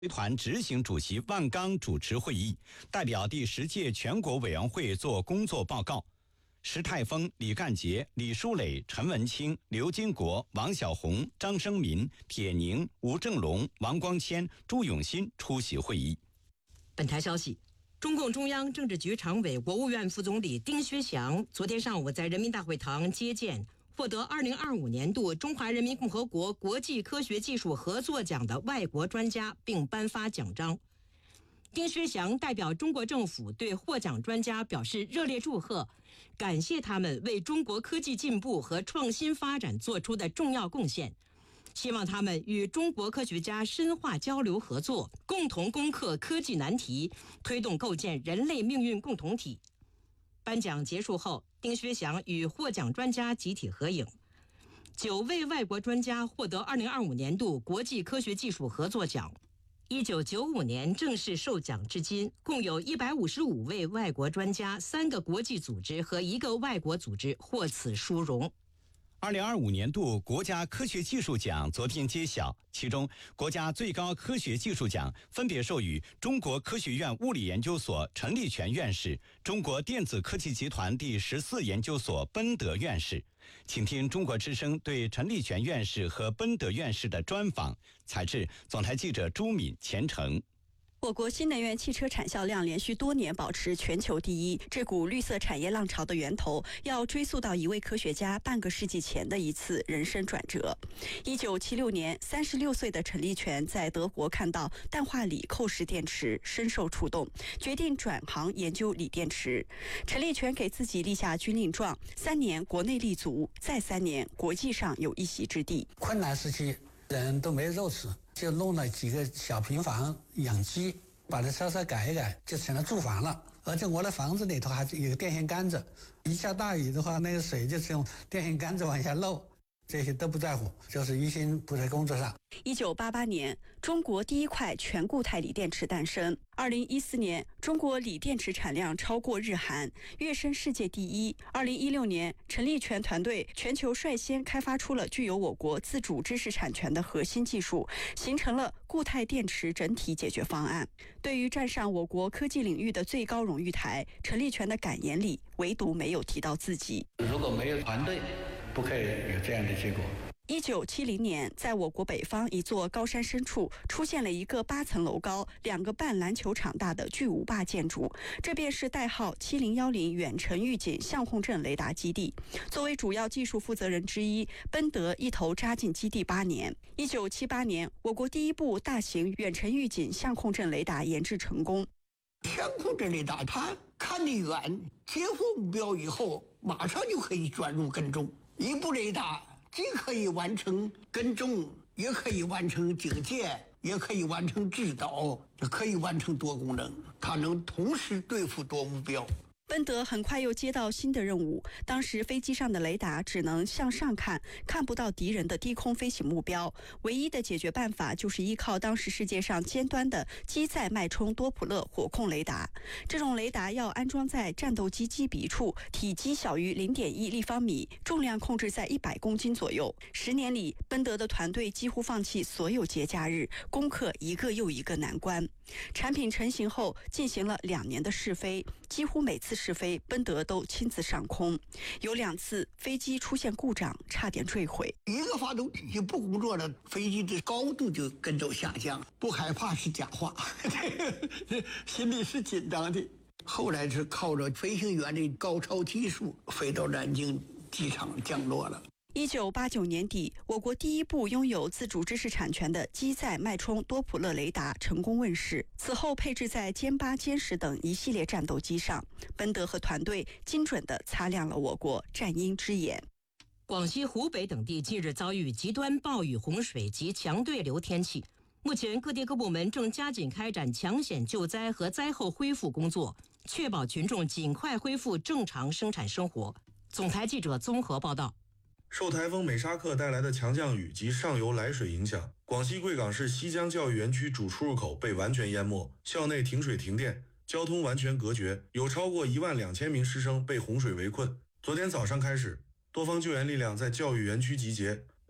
团执行主席万钢主持会议，代表第10届全国委员会作工作报告。石泰峰、李干杰、李书磊、陈文清、刘金国、王小红、张生民、铁宁、吴正龙、王光谦、朱永新出席会议。 本台消息，中共中央政治局常委、国务院副总理丁薛祥昨天上午在人民大会堂接见获得2025年度中华人民共和国国际科学技术合作奖的外国专家，并颁发奖章。丁薛祥代表中国政府对获奖专家表示热烈祝贺，感谢他们为中国科技进步和创新发展做出的重要贡献，希望他们与中国科学家深化交流合作，共同攻克科技难题，推动构建人类命运共同体。颁奖结束后，丁薛祥与获奖专家集体合影。9位外国专家获得2025年度国际科学技术合作奖。1995年正式授奖至今，共有155位外国专家、3个国际组织和1个外国组织获此殊荣。 2025年度国家科学技术奖昨天揭晓，其中国家最高科学技术奖分别授予中国科学院物理研究所陈立全院士、中国电子科技集团第14研究所奔德院士。请听中国之声对陈立全院士和奔德院士的专访，采自总台记者朱敏、钱成。 我国新能源汽车产销量连续多年保持全球第一，这股绿色产业浪潮的源头要追溯到一位科学家半个世纪前的一次人生转折。1976年，36岁的陈立全在德国看到氮化锂扣式电池，深受触动，决定转行研究锂电池。陈立全给自己立下军令状：3年国内立足，再3年国际上有一席之地。 困难时期，人都没肉吃，就弄了几个小平房养鸡，把它稍稍改一改，就成了住房了。而且我的房子里头还有个电线杆子，一下大雨的话，那个水就是用电线杆子往下漏。这些都不在乎，就是一心不在工作上。 1988年，中国第一块全固态锂电池诞生。2014年，中国锂电池产量超过日韩，跃升世界第一。2016年，陈立全团队全球率先开发出了具有我国自主知识产权的核心技术，形成了固态电池整体解决方案。对于站上我国科技领域的最高荣誉台，陈立全的感言里唯独没有提到自己。 如果没有团队，不可以有这样的结果。 1970年，在我国北方一座高山深处，出现了一个8层楼高、2个半篮球场大的巨无霸建筑，这便是代号7010远程预警相控阵雷达基地。作为主要技术负责人之一，奔德一头扎进基地8年。1978年，我国第一部大型远程预警相控阵雷达研制成功。 相控阵雷达它看得远，接获目标以后，马上就可以转入跟踪。一部雷达既可以完成跟踪，也可以完成警戒，也可以完成制导，也可以完成多功能，它能同时对付多目标。 奔德很快又接到新的任务，当时飞机上的雷达只能向上看，看不到敌人的低空飞行目标，唯一的解决办法就是依靠当时世界上尖端的机载脉冲多普勒火控雷达。这种雷达要安装在战斗机机鼻处，体积小于0.1立方米，重量控制在100公斤左右。10年里，奔德的团队几乎放弃所有节假日，攻克一个又一个难关。产品成型后，进行了2年的试飞，几乎每次试飞，奔德都亲自上空。有2次飞机出现故障，差点坠毁。 一个发动机不工作了，飞机的高度就跟着下降。不害怕是假话，心里是紧张的。后来是靠着飞行员的高超技术，飞到南京机场降落了。 1989年底，我国第一部拥有自主知识产权的机载脉冲多普勒雷达成功问世，此后配置在歼8、歼10等一系列战斗机上。奔德和团队精准地擦亮了我国战鹰之眼。 广西、湖北等地近日遭遇极端暴雨、洪水及强对流天气，目前各地各部门正加紧开展抢险救灾和灾后恢复工作，确保群众尽快恢复正常生产生活。总台记者综合报道。 受台风美沙克带来的强降雨及上游来水影响，广西贵港市西江教育园区主出入口被完全淹没，校内停水停电，交通完全隔绝，有超过12000名师生被洪水围困。昨天早上开始，多方救援力量在教育园区集结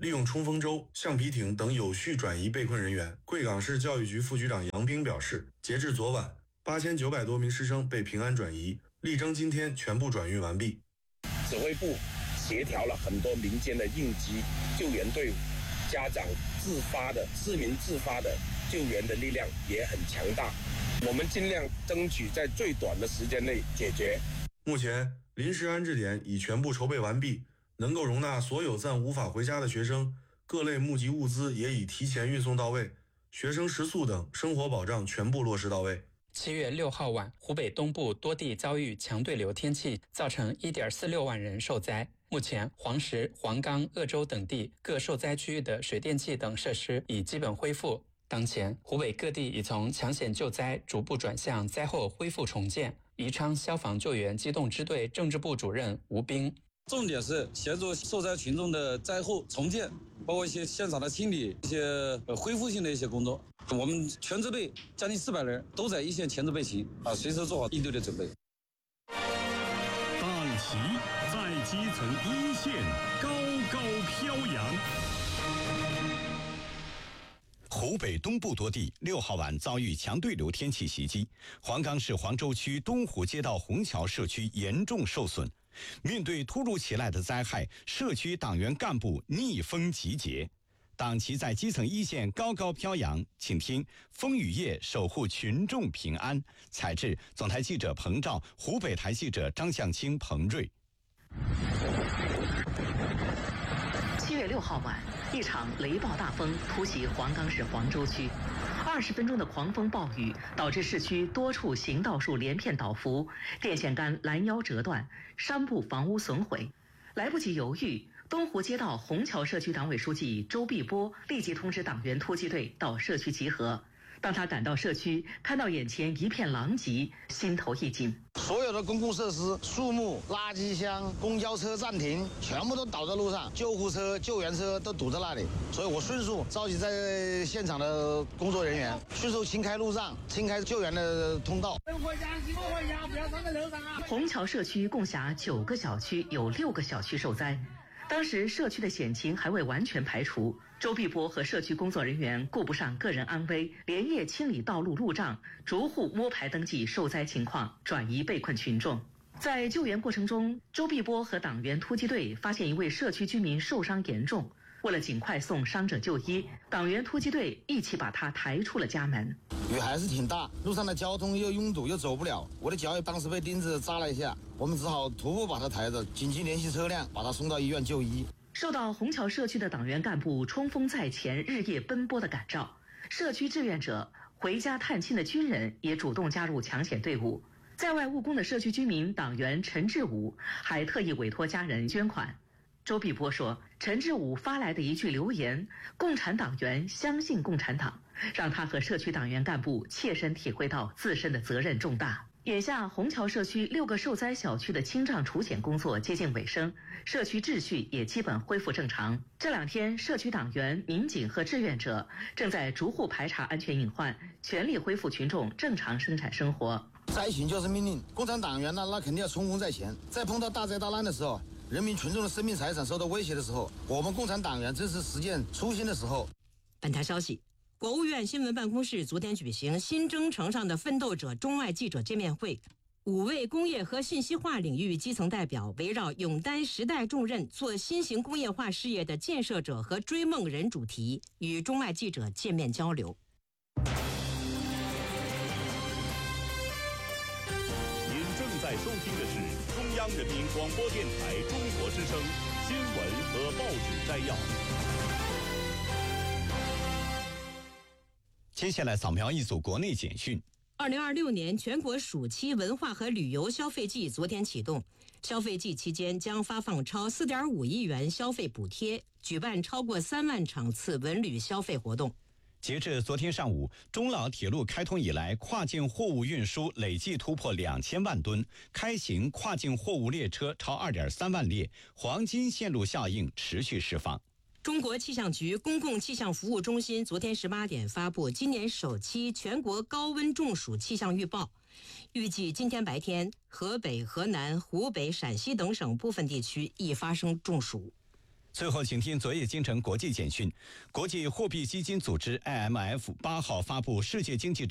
利用冲锋舟、橡皮艇等有序转移被困人员。贵港市教育局副局长杨兵表示，截至昨晚，8900多名师生被平安转移，力争今天全部转运完毕。 指挥部协调了很多民间的应急救援队伍，家长自发的、市民自发的救援的力量也很强大。我们尽量争取在最短的时间内解决。 目前，临时安置点已全部筹备完毕，能够容纳所有暂无法回家的学生，各类募集物资也已提前运送到位，学生食宿等生活保障全部落实到位。 7月6号晚，湖北东部多地遭遇强对流天气，造成1.46万人受灾。目前，黄石、黄冈、鄂州等地各受灾区域的水电气等设施已基本恢复。当前，湖北各地已从抢险救灾逐步转向灾后恢复重建。宜昌消防救援机动支队政治部主任吴斌， 重点是协助受灾群众的灾后重建，包括一些现场的清理、一些恢复性的一些工作。我们全支队将近400人都在一线前置备勤随时做好应对的准备。 党旗在基层一线高高飘扬。 湖北东部多地6号晚遭遇强对流天气袭击，黄冈市黄州区东湖街道虹桥社区严重受损。面对突如其来的灾害，社区党员干部逆风集结，党旗在基层一线高高飘扬。请听风雨夜守护群众平安。采制总台记者彭照，湖北台记者张向清、彭瑞。 7月6号晚，一场雷暴大风突袭黄冈市黄州区，20分钟的狂风暴雨导致市区多处行道树连片倒伏，电线杆拦腰折断，山部房屋损毁。来不及犹豫，东湖街道虹桥社区党委书记周碧波立即通知党员突击队到社区集合。当他赶到社区，看到眼前一片狼藉，心头一紧。 所有的公共设施、树木、垃圾箱、公交车暂停，全部都倒在路上，救护车、救援车都堵在那里。所以我迅速召集在现场的工作人员，迅速清开路障，清开救援的通道。 回家，不要站在楼上啊！虹桥社区共辖9个小区，有6个小区受灾。当时社区的险情还未完全排除，周碧波和社区工作人员顾不上个人安危，连夜清理道路路障，逐户摸排登记受灾情况，转移被困群众。在救援过程中，周碧波和党员突击队发现一位社区居民受伤严重，为了尽快送伤者就医，党员突击队一起把他抬出了家门。 雨还是挺大，路上的交通又拥堵又走不了，我的脚也当时被钉子扎了一下，我们只好徒步把他抬着，紧急联系车辆把他送到医院就医。 受到虹桥社区的党员干部冲锋在前、日夜奔波的感召，社区志愿者、回家探亲的军人也主动加入抢险队伍。在外务工的社区居民党员陈志武还特意委托家人捐款。周碧波说，陈志武发来的一句留言“共产党员相信共产党”，让他和社区党员干部切身体会到自身的责任重大。眼下，虹桥社区6个受灾小区的清障除险工作接近尾声，社区秩序也基本恢复正常。这2天，社区党员、民警和志愿者正在逐户排查安全隐患，全力恢复群众正常生产生活。 灾情就是命令，共产党员那肯定要冲锋在前。在碰到大灾大难的时候，人民群众的生命财产受到威胁的时候，我们共产党员正是实践初心的时候。 本台消息，国务院新闻办公室昨天举行新征程上的奋斗者中外记者见面会，5位工业和信息化领域基层代表围绕勇担时代重任、做新型工业化事业的建设者和追梦人主题，与中外记者见面交流。 您正在收听的是中央人民广播电台中国之声新闻和报纸摘要。 接下来扫描一组国内简讯。 2026年全国暑期文化和旅游消费季昨天启动，消费季期间将发放超4.5亿元消费补贴，举办超过3万场次文旅消费活动。 截至昨天上午，中老铁路开通以来，跨境货物运输累计突破2000万吨，开行跨境货物列车超2.3万列，黄金线路效应持续释放。 中国气象局公共气象服务中心昨天18点发布今年首期全国高温中暑气象预报，预计今天白天河北、河南、湖北、陕西等省部分地区易发生中暑。 最后，请听昨夜京城国际简讯。国际货币基金组织 IMF 8号发布世界经济